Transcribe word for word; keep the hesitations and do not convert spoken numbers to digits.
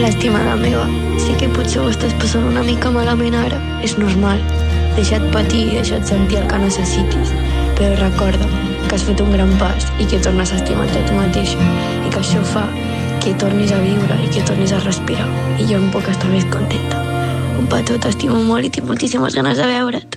Hola, estimada meva. Sé que potser ho estàs passant una mica malament ara. És normal. Deixa't patir i deixa't sentir el que necessitis. Però recorda que has fet un gran pas i que tornes a estimar-te a tu mateixa i que això fa que tornis a viure i que tornis a respirar. I jo no puc estar més contenta. Un petó, t'estimo molt i tinc moltíssimes ganes de veure't.